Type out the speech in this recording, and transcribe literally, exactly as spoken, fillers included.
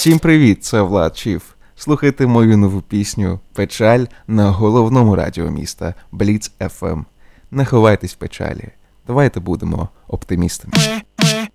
Всім привіт, це Влад Чіф. Слухайте мою нову пісню «Печаль» на головному радіо міста Бліц еф ем. Не ховайтесь в печалі. Давайте будемо оптимістами.